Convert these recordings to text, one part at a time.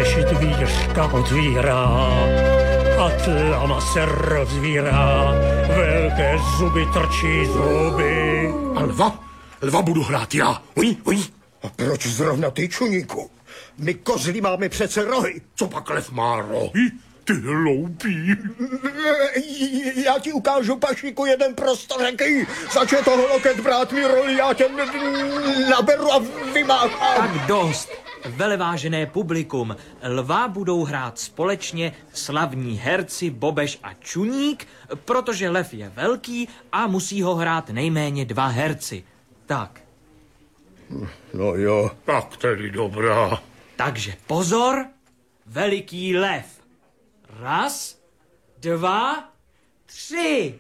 oči dvířka otvírá a tlama se rozvírá, velké zuby trčí zuby. A lva budu hrát já. Uj. A proč zrovna ty, Čuníku? My kozli máme přece rohy. Co pak lev má rohy? Ty hloupý. Já ti ukážu, Pašíku, jeden prostořeký. Zač je toho loket brát mi roli, já tě naberu a vymáchám. Tak dost. Velevážené publikum, lva budou hrát společně slavní herci Bobeš a Čuník, protože lev je velký a musí ho hrát nejméně 2 herci. Tak. No jo. Tak tedy dobrá. Takže pozor, veliký lev. 1, 2, 3.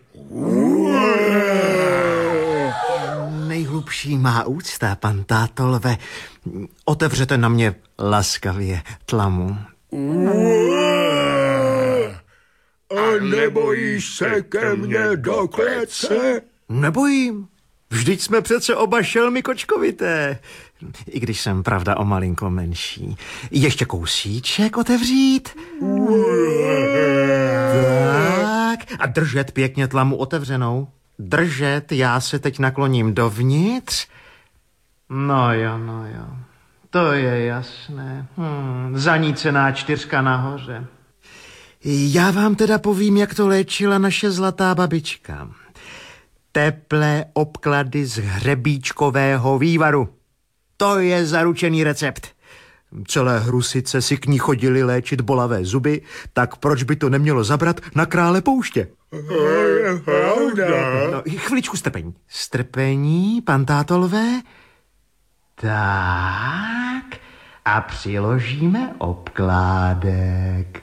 Nejhlubší má úcta, pan táto lve. Otevřete na mě laskavě tlamu. A nebojíš se ke mně do klece? Nebojím. Vždyť jsme přece oba šelmy kočkovité. I když jsem, pravda, o malinko menší. Ještě kousíček otevřít. Tak. A držet pěkně tlamu otevřenou. Držet, já se teď nakloním dovnitř. No jo. To je jasné. Zanícená 4 nahoře. Já vám teda povím, jak to léčila naše zlatá babička. Teplé obklady z hřebíčkového vývaru. To je zaručený recept. Celé Hrusice si k ní chodili léčit bolavé zuby, tak proč by to nemělo zabrat na krále pouště? No, chviličku strpení. Strpení, pan táto lve? Tak. A přiložíme obkládek.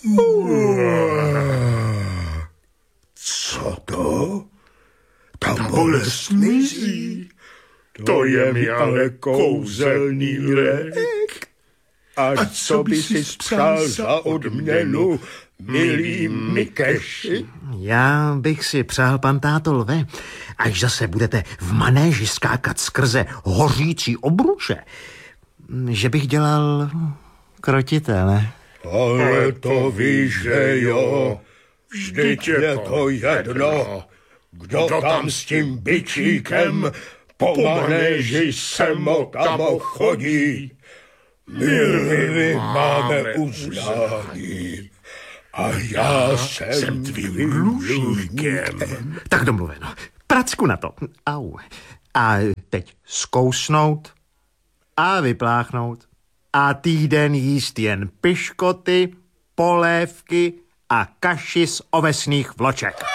Co to? Ta bolest mizí. To je mi ale kouzelný lék. A co by si přál za odměnu, milý Mikeši? Já bych si přál, pan táto lve, až zase budete v manéži skákat skrze hořící obruče, že bych dělal krotitele. Ale to víš, že jo. Vždyť je to jedno. Kdo tam s tím bičíkem po manéži semotamo chodí. My máme uznání. A já jsem tvým dlužníkem. Tak domluveno. Pracku na to. Au. A teď zkousnout a vypláchnout. A týden jíst jen piškoty, polévky a kaši z ovesných vloček.